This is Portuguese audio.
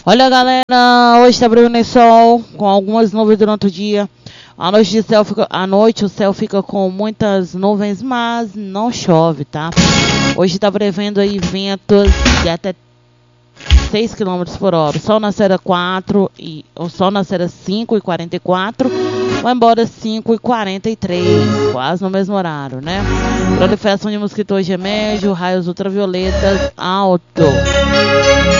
Olha, galera, hoje tá brilhando sol com algumas nuvens durante o dia. À noite o céu fica com muitas nuvens, mas não chove, tá? Hoje tá prevendo aí ventos de até 6 km por hora. O sol nascerá 5h44, vai embora 5h43, quase no mesmo horário, né? Proliferação de mosquito hoje é médio, raios ultravioletas alto.